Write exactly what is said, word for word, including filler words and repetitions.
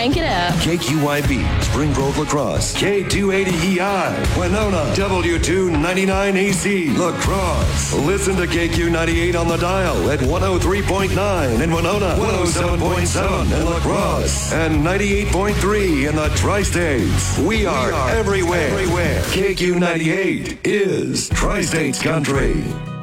Crank it up. K Q Y B, Springboro Lacrosse. K two eighty E I, Winona. W two ninety-nine A C, Lacrosse. Listen to K Q ninety-eight on the dial at one oh three point nine in Winona, one oh seven point seven in Lacrosse, and ninety-eight point three in the Tri-States. We are, we are everywhere. everywhere. K Q ninety-eight is Tri-States Country.